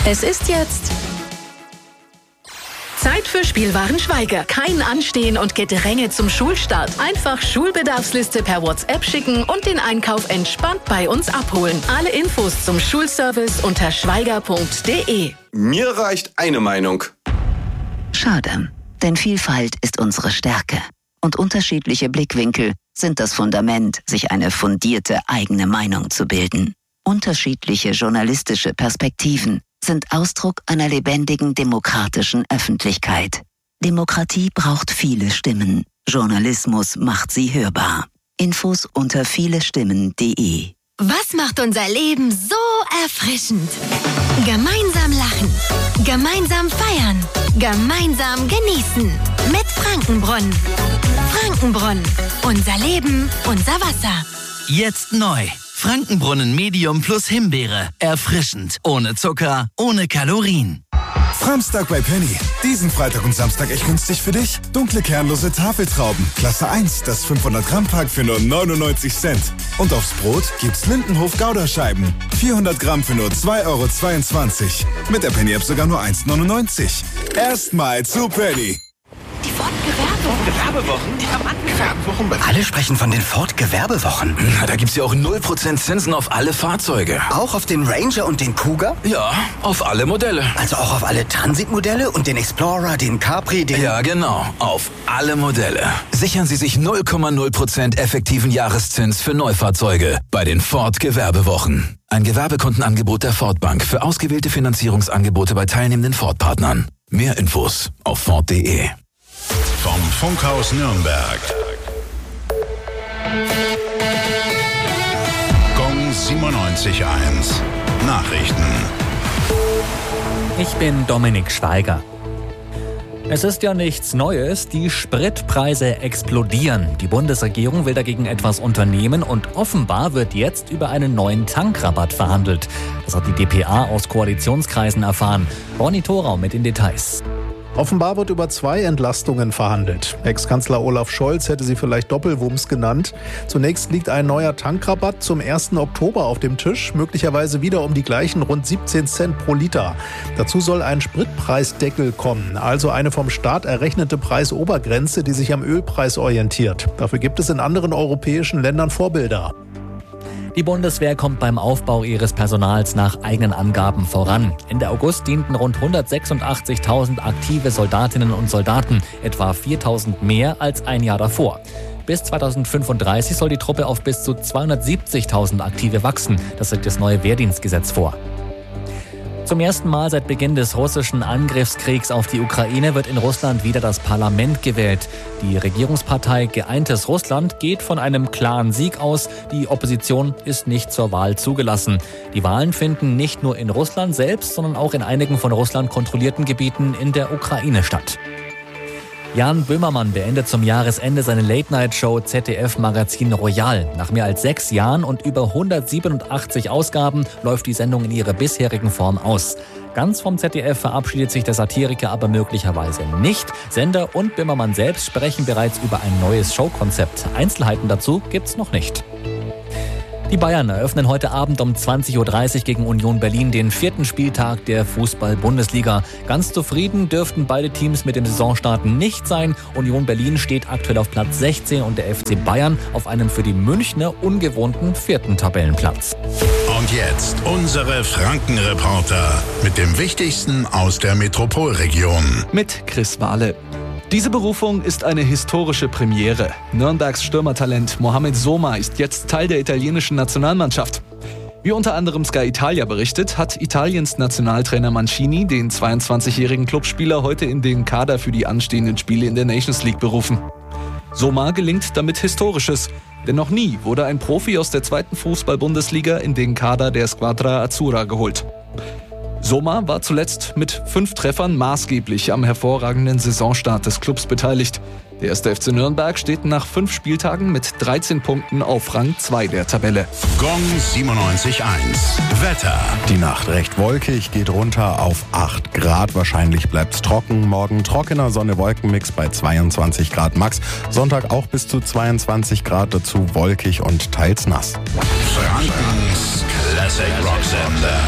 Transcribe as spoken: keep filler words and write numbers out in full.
Es ist jetzt Zeit für Spielwaren Schweiger. Kein Anstehen und Gedränge zum Schulstart. Einfach Schulbedarfsliste per WhatsApp schicken und den Einkauf entspannt bei uns abholen. Alle Infos zum Schulservice unter schweiger punkt de. Mir reicht eine Meinung. Schade, denn Vielfalt ist unsere Stärke. Und unterschiedliche Blickwinkel sind das Fundament, sich eine fundierte eigene Meinung zu bilden. Unterschiedliche journalistische Perspektiven sind Ausdruck einer lebendigen demokratischen Öffentlichkeit. Demokratie braucht viele Stimmen. Journalismus macht sie hörbar. Infos unter vielestimmen punkt de. Was macht unser Leben so erfrischend? Gemeinsam lachen, gemeinsam feiern, gemeinsam genießen. Mit Frankenbrunnen. Frankenbrunnen. Unser Leben, unser Wasser. Jetzt neu. Frankenbrunnen Medium plus Himbeere. Erfrischend. Ohne Zucker, ohne Kalorien. Samstag bei Penny. Diesen Freitag und Samstag echt günstig für dich. Dunkle kernlose Tafeltrauben. Klasse eins, das fünfhundert Gramm Pack für nur neunundneunzig Cent. Und aufs Brot gibt's Lindenhof Gouda-Scheiben. vierhundert Gramm für nur zwei Euro zweiundzwanzig. Mit der Penny-App sogar nur eins neunundneunzig. Erstmal zu Penny. Die Ford-Gewerbewochen. Die Gewerbewochen. Alle sprechen von den Ford-Gewerbewochen. Na, da gibt's ja auch null Prozent Zinsen auf alle Fahrzeuge. Auch auf den Ranger und den Kuga? Ja, auf alle Modelle. Also auch auf alle Transit-Modelle und den Explorer, den Capri, den... Ja, genau. Auf alle Modelle. Sichern Sie sich null Komma null Prozent effektiven Jahreszins für Neufahrzeuge bei den Ford-Gewerbewochen. Ein Gewerbekundenangebot der Ford Bank für ausgewählte Finanzierungsangebote bei teilnehmenden Ford-Partnern. Mehr Infos auf Ford punkt de. Vom Funkhaus Nürnberg. Gong siebenundneunzig Komma eins. Nachrichten. Ich bin Dominik Schweiger. Es ist ja nichts Neues, die Spritpreise explodieren. Die Bundesregierung will dagegen etwas unternehmen und offenbar wird jetzt über einen neuen Tankrabatt verhandelt. Das hat die d p a aus Koalitionskreisen erfahren. Ronny Thorau mit den Details. Offenbar wird über zwei Entlastungen verhandelt. Ex-Kanzler Olaf Scholz hätte sie vielleicht Doppelwumms genannt. Zunächst liegt ein neuer Tankrabatt zum ersten Oktober auf dem Tisch, möglicherweise wieder um die gleichen rund siebzehn Cent pro Liter. Dazu soll ein Spritpreisdeckel kommen, also eine vom Staat errechnete Preisobergrenze, die sich am Ölpreis orientiert. Dafür gibt es in anderen europäischen Ländern Vorbilder. Die Bundeswehr kommt beim Aufbau ihres Personals nach eigenen Angaben voran. Ende August dienten rund hundertsechsundachtzigtausend aktive Soldatinnen und Soldaten, etwa viertausend mehr als ein Jahr davor. Bis zweitausendfünfunddreißig soll die Truppe auf bis zu zweihundertsiebzigtausend Aktive wachsen. Das sieht das neue Wehrdienstgesetz vor. Zum ersten Mal seit Beginn des russischen Angriffskriegs auf die Ukraine wird in Russland wieder das Parlament gewählt. Die Regierungspartei Geeintes Russland geht von einem klaren Sieg aus. Die Opposition ist nicht zur Wahl zugelassen. Die Wahlen finden nicht nur in Russland selbst, sondern auch in einigen von Russland kontrollierten Gebieten in der Ukraine statt. Jan Böhmermann beendet zum Jahresende seine Late-Night-Show Z D F-Magazin Royal. Nach mehr als sechs Jahren und über hundertsiebenundachtzig Ausgaben läuft die Sendung in ihrer bisherigen Form aus. Ganz vom Z D F verabschiedet sich der Satiriker aber möglicherweise nicht. Sender und Böhmermann selbst sprechen bereits über ein neues Showkonzept. Einzelheiten dazu gibt's noch nicht. Die Bayern eröffnen heute Abend um zwanzig Uhr dreißig gegen Union Berlin den vierten Spieltag der Fußball-Bundesliga. Ganz zufrieden dürften beide Teams mit dem Saisonstart nicht sein. Union Berlin steht aktuell auf Platz sechzehn und der F C Bayern auf einem für die Münchner ungewohnten vierten Tabellenplatz. Und jetzt unsere Franken-Reporter mit dem Wichtigsten aus der Metropolregion. Mit Chris Wahle. Diese Berufung ist eine historische Premiere. Nürnbergs Stürmertalent Mohamed Soma ist jetzt Teil der italienischen Nationalmannschaft. Wie unter anderem Sky Italia berichtet, hat Italiens Nationaltrainer Mancini den zweiundzwanzigjährigen Clubspieler heute in den Kader für die anstehenden Spiele in der Nations League berufen. Soma gelingt damit Historisches, denn noch nie wurde ein Profi aus der zweiten Fußball-Bundesliga in den Kader der Squadra Azzurra geholt. Soma war zuletzt mit fünf Treffern maßgeblich am hervorragenden Saisonstart des Clubs beteiligt. Der erste F C Nürnberg steht nach fünf Spieltagen mit dreizehn Punkten auf Rang zwei der Tabelle. Gong siebenundneunzig Komma eins. Wetter. Die Nacht recht wolkig, geht runter auf acht Grad. Wahrscheinlich bleibt's trocken. Morgen trockener Sonne-Wolken-Mix bei zweiundzwanzig Grad max. Sonntag auch bis zu zweiundzwanzig Grad, dazu wolkig und teils nass. Frankens Classic Rock Sender.